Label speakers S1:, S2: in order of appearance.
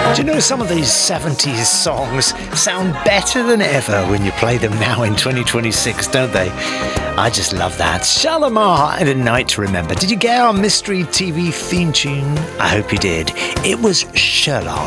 S1: Do you know some of these 70s songs sound better than ever when you play them now in 2026, don't they? I just love that. Shalimar and A Night to Remember. Did you get our mystery TV theme tune? I hope you did. It was Sherlock.